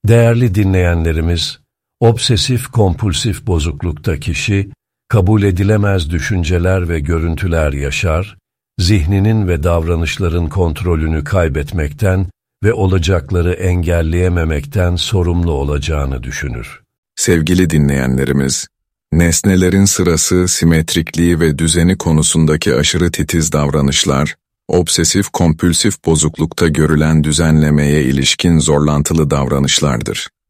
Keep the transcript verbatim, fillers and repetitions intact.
Değerli dinleyenlerimiz, obsesif kompulsif bozuklukta kişi, kabul edilemez düşünceler ve görüntüler yaşar, zihninin ve davranışların kontrolünü kaybetmekten ve olacakları engelleyememekten sorumlu olacağını düşünür. Sevgili dinleyenlerimiz, nesnelerin sırası, simetrikliği ve düzeni konusundaki aşırı titiz davranışlar, obsesif kompulsif bozuklukta görülen düzenlemeye ilişkin zorlantılı davranışlardır.